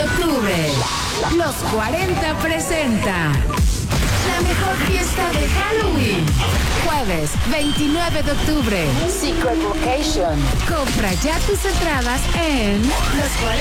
de octubre, Los 40 presenta la mejor fiesta de Halloween. Jueves 29 de octubre, Secret Location. Compra ya tus entradas en los